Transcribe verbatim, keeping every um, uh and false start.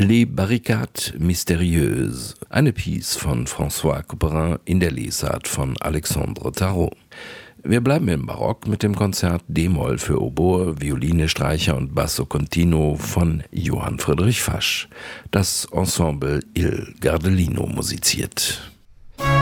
Les Barricades Mystérieuses, eine Piece von François Couperin in der Lesart von Alexandre Tarot. Wir bleiben im Barock mit dem Konzert D-Moll für Oboe, Violine, Streicher und Basso Continuo von Johann Friedrich Fasch. Das Ensemble Il Gardelino musiziert.